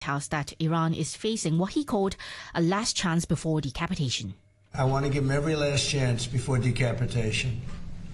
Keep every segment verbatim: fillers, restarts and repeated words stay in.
House that Iran is facing what he called a last chance before decapitation. I want to give them every last chance before decapitation.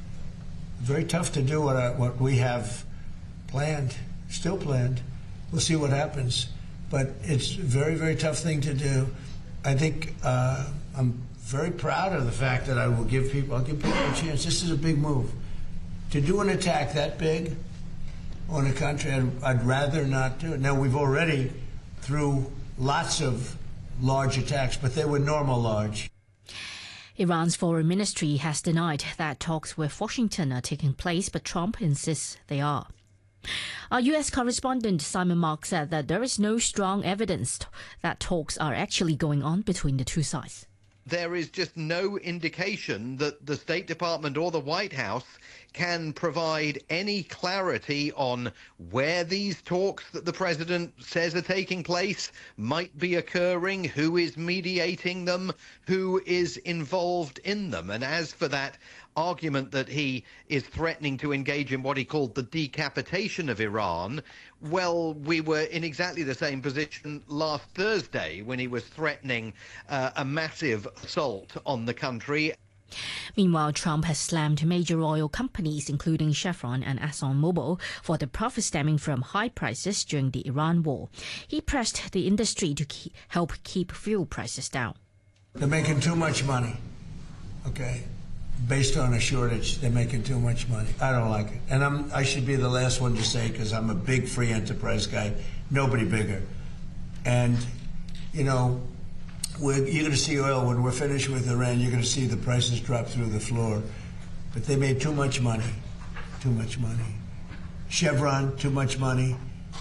Very tough to do what, I, what we have planned, still planned. We'll see what happens. But it's a very, very tough thing to do. I think uh, I'm very proud of the fact that I will give people, I'll give people a chance. This is a big move. To do an attack that big on a country, I'd, I'd rather not do it. Now, we've already, through lots of large attacks, but they were normal large. Iran's foreign ministry has denied that talks with Washington are taking place, but Trump insists they are. Our U S correspondent Simon Mark said that there is no strong evidence that talks are actually going on between the two sides. There is just no indication that the State Department or the White House can provide any clarity on where these talks that the president says are taking place might be occurring, who is mediating them, who is involved in them. And as for that argument that he is threatening to engage in what he called the decapitation of Iran, well, we were in exactly the same position last Thursday when he was threatening uh, a massive assault on the country. Meanwhile, Trump has slammed major oil companies, including Chevron and ExxonMobil, for the profits stemming from high prices during the Iran war. He pressed the industry to keep, help keep fuel prices down. They're making too much money, okay? Based on a shortage, they're making too much money. I don't like it. And I'm, I should be the last one to say, because I'm a big free enterprise guy, nobody bigger. And, you know, We're, you're going to see oil, when we're finished with Iran, you're going to see the prices drop through the floor. But they made too much money, too much money. Chevron, too much money.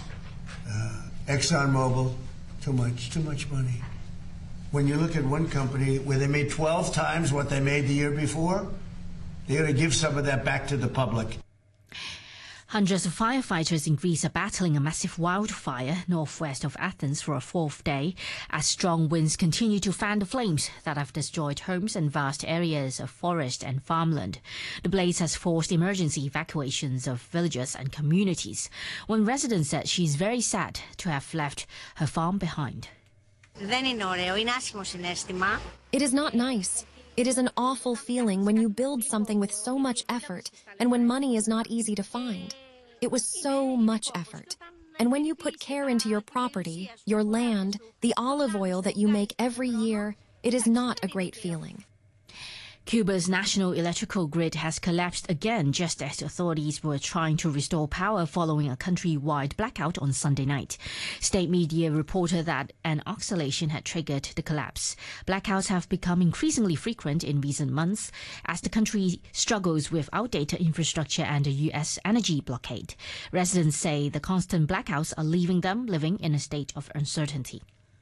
Uh, ExxonMobil, too much, too much money. When you look at one company where they made twelve times what they made the year before, they're going to give some of that back to the public. Hundreds of firefighters in Greece are battling a massive wildfire northwest of Athens for a fourth day as strong winds continue to fan the flames that have destroyed homes and vast areas of forest and farmland. The blaze has forced emergency evacuations of villages and communities. One resident said she is very sad to have left her farm behind. It is not nice. It is an awful feeling when you build something with so much effort and when money is not easy to find. It was so much effort. And when you put care into your property, your land, the olive oil that you make every year, it is not a great feeling. Cuba's national electrical grid has collapsed again just as authorities were trying to restore power following a countrywide blackout on Sunday night. State media reported that an oscillation had triggered the collapse. Blackouts have become increasingly frequent in recent months as the country struggles with outdated infrastructure and a U S energy blockade. Residents say the constant blackouts are leaving them living in a state of uncertainty.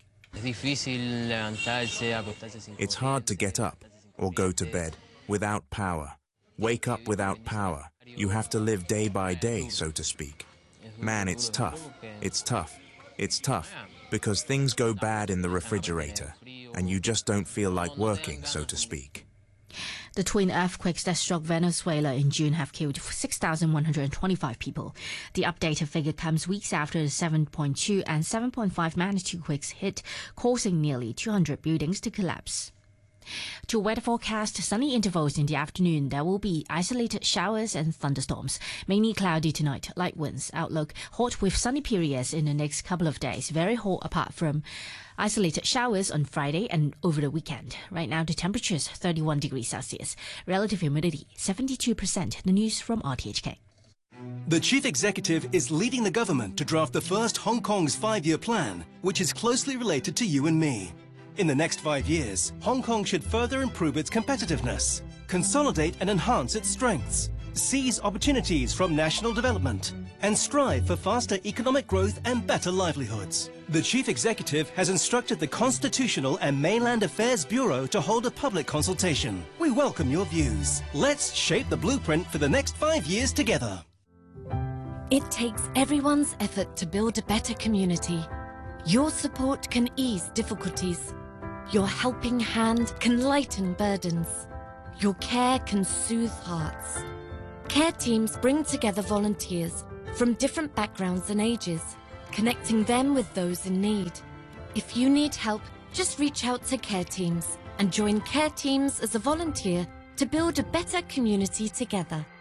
It's hard to get up or go to bed without power. Wake up without power. You have to live day by day, so to speak. Man, it's tough. It's tough. It's tough because things go bad in the refrigerator and you just don't feel like working, so to speak. The twin earthquakes that struck Venezuela in June have killed six thousand one hundred twenty-five people. The updated figure comes weeks after the seven point two and seven point five magnitude quakes hit, causing nearly two hundred buildings to collapse. To weather forecast, sunny intervals in the afternoon. There will be isolated showers and thunderstorms. Mainly cloudy tonight, light winds. Outlook, hot with sunny periods in the next couple of days. Very hot apart from isolated showers on Friday and over the weekend. Right now, the temperature is thirty-one degrees Celsius. Relative humidity, seventy-two percent. The news from R T H K. The chief executive is leading the government to draft the first Hong Kong's five-year plan, which is closely related to you and me. In the next five years, Hong Kong should further improve its competitiveness, consolidate and enhance its strengths, seize opportunities from national development, and strive for faster economic growth and better livelihoods. The Chief Executive has instructed the Constitutional and Mainland Affairs Bureau to hold a public consultation. We welcome your views. Let's shape the blueprint for the next five years together. It takes everyone's effort to build a better community. Your support can ease difficulties. Your helping hand can lighten burdens. Your care can soothe hearts. Care teams bring together volunteers from different backgrounds and ages. connecting them with those in need. If you need help, just reach out to Care Teams and join Care Teams as a volunteer to build a better community together.